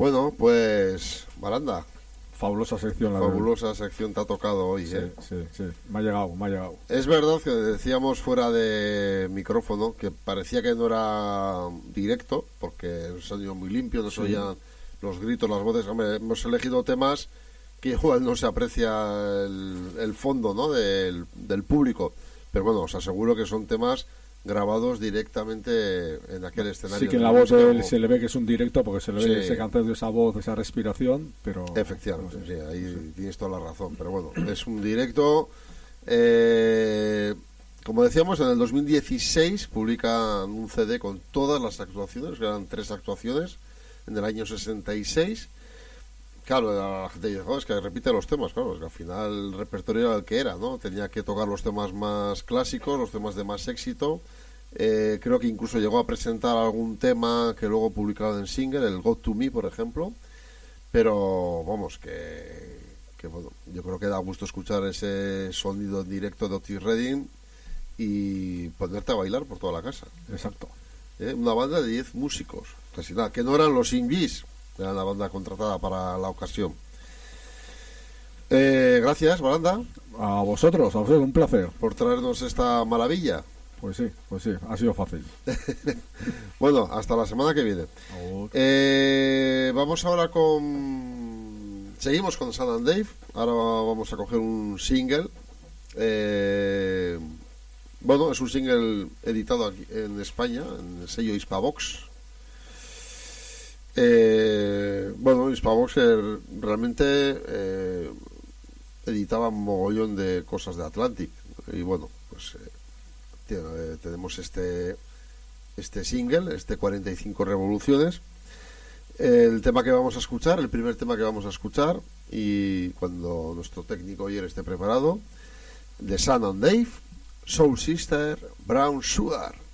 Bueno, pues, Baranda, Fabulosa sección, la fabulosa sección te ha tocado hoy, verdad. Sí. Me ha llegado. Es verdad que decíamos fuera de micrófono que parecía que no era directo, porque es un sonido muy limpio, no se oían los gritos, las voces. Hombre, hemos elegido temas que igual no se aprecia el fondo, ¿no?, del público. Pero bueno, os aseguro que son temas grabados directamente en aquel escenario. Sí, que en la voz de él se le ve que es un directo, porque se le ve ese canteo de esa voz, esa respiración, pero... Efectivamente, no sé. sí, ahí tienes toda la razón. Pero bueno, es un directo... como decíamos, en el 2016 publican un CD con todas las actuaciones, que eran 3 actuaciones, en el año 66. Claro, la gente dice, es que repite los temas, claro, es que al final el repertorio era el que era, ¿no? Tenía que tocar los temas más clásicos, los temas de más éxito. Creo que incluso llegó a presentar algún tema que luego publicaron en single, el God to Me, por ejemplo. Pero vamos, que bueno, yo creo que da gusto escuchar ese sonido en directo de Otis Redding y ponerte a bailar por toda la casa. Exacto. Una banda de 10 músicos, casi nada, que no eran los Invis, era la banda contratada para la ocasión. Gracias, Baranda, A vosotros, un placer. por traernos esta maravilla. Pues sí, ha sido fácil. Bueno, hasta la semana que viene. Vamos ahora seguimos con Sam and Dave. Ahora vamos a coger un single. Bueno, es un single editado aquí en España, en el sello Hispavox. Bueno, Hispavox realmente editaba un mogollón de cosas de Atlantic. Y bueno, pues tenemos este single, 45 revoluciones. El tema que vamos a escuchar, el primer tema que vamos a escuchar, y cuando nuestro técnico ayer esté preparado, de Sam and Dave, Soul Sister, Brown Sugar.